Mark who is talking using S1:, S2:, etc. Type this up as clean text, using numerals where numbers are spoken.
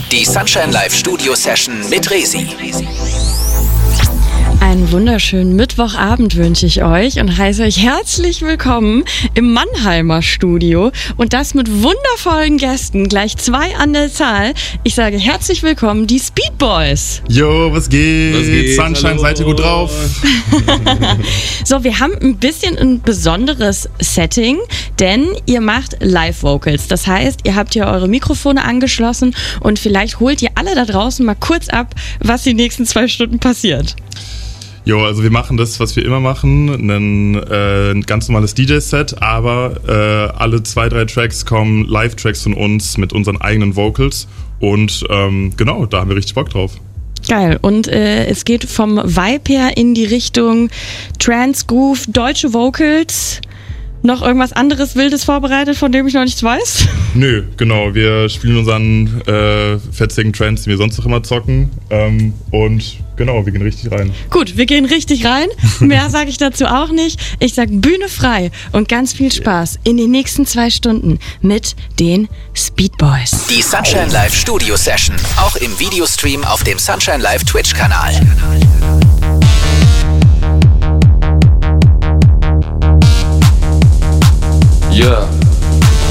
S1: Die Sunshine Live Studio Session mit Resi.
S2: Einen wunderschönen Mittwochabend wünsche ich euch und heiße euch herzlich willkommen im Mannheimer Studio und das mit wundervollen Gästen, gleich 2 an der Zahl. Ich sage herzlich willkommen, die Speed Boys.
S3: Jo, was geht? Sunshine, hallo. Seid ihr gut drauf?
S2: So, wir haben ein bisschen ein besonderes Setting, denn ihr macht Live-Vocals. Das heißt, ihr habt hier eure Mikrofone angeschlossen und vielleicht holt ihr alle da draußen mal kurz ab, was die nächsten 2 Stunden passiert.
S3: Jo, also wir machen das, was wir immer machen, ein ganz normales DJ-Set, aber alle 2-3 Tracks kommen Live-Tracks von uns mit unseren eigenen Vocals und genau, da haben wir richtig Bock drauf.
S2: Geil. Und es geht vom Vibe her in die Richtung Trance, Groove, deutsche Vocals. Noch irgendwas anderes Wildes vorbereitet, von dem ich noch nichts weiß?
S3: Nö, genau. Wir spielen unseren fetzigen Trance, den wir sonst noch immer zocken. Und genau, wir gehen richtig rein.
S2: Gut, wir gehen richtig rein. Mehr sage ich dazu auch nicht. Ich sage Bühne frei und ganz viel Spaß in den nächsten 2 Stunden mit den Speed Boys.
S1: Die Sunshine Live Studio Session, auch im Videostream auf dem Sunshine Live Twitch-Kanal.